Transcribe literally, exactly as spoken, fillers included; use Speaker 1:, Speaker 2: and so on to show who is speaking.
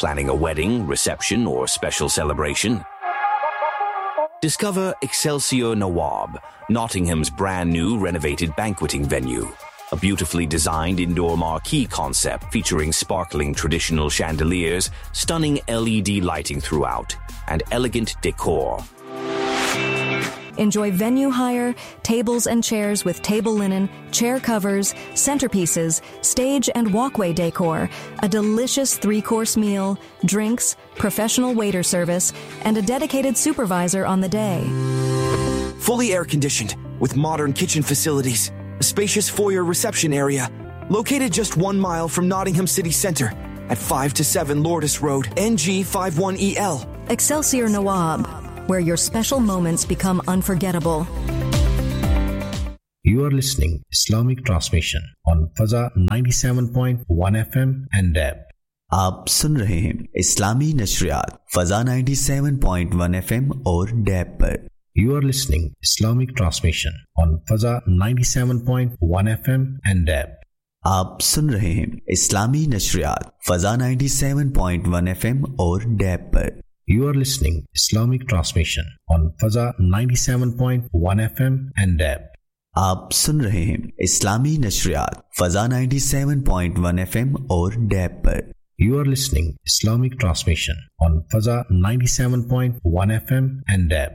Speaker 1: planning a wedding, reception, or special celebration? Discover Excelsior Nawab, Nottingham's brand new renovated banqueting venue. A beautifully designed indoor marquee concept featuring sparkling traditional chandeliers, stunning L E D lighting throughout, and elegant decor.
Speaker 2: Enjoy venue hire, tables and chairs with table linen, chair covers, centerpieces, stage and walkway decor, a delicious three-course meal, drinks, professional waiter service, and a dedicated supervisor on the day.
Speaker 3: Fully air-conditioned, with modern kitchen facilities, a spacious foyer reception area, located just one mile from Nottingham City Centre at five to seven Lourdes Road, N G fifty-one E L.
Speaker 2: Excelsior Nawab, where your special moments become unforgettable.
Speaker 4: You are listening Islamic Transmission on Faza ninety-seven point one F M and D A B.
Speaker 5: आप सुन रहे हैं इस्लामी नशरियात फजा ninety-seven point one F M और D A B पर.
Speaker 4: You are listening Islamic Transmission on Faza ninety-seven point one F M and D A B.
Speaker 5: आप सुन रहे हैं इस्लामी नशरियात फजा ninety-seven point one F M और D A B पर.
Speaker 4: You are listening Islamic Transmission on Faza ninety-seven point one F M and D A B.
Speaker 5: आप सुन रहे हैं इस्लामी नशरियात फजा ninety-seven point one F M और D A B पर.
Speaker 4: You are listening Islamic Transmission on Faza ninety-seven point one F M and D A B.